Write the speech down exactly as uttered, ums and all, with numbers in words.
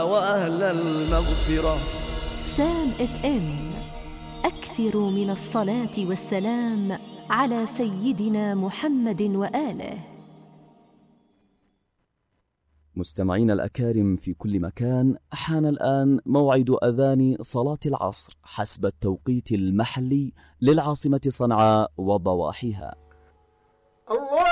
وأهل المغفرة. سام اف ام، أكثروا من الصلاة والسلام على سيدنا محمد وآله. مستمعين الأكارم في كل مكان، حان الآن موعد أذان صلاة العصر حسب التوقيت المحلي للعاصمة صنعاء وضواحيها. الله